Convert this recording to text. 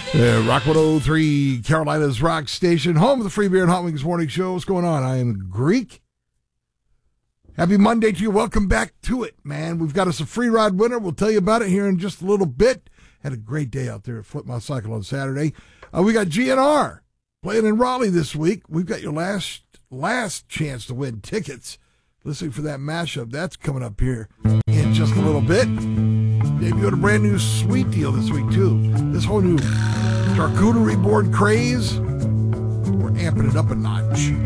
Rock 103, Carolina's rock station, home of the Free Beer and Hot Wings Morning Show. What's going on? I am Greek. Happy Monday to you. Welcome back to it, man. We've got us a free ride winner. We'll tell you about it here in just a little bit. Had a great day out there at Flipmouth Cycle on Saturday. We got GNR playing in Raleigh this week. We've got your last chance to win tickets. Listening for that mashup. That's coming up here in just a little bit. Debuted a brand new sweet deal this week, too. This whole new charcuterie board craze. We're amping it up a notch.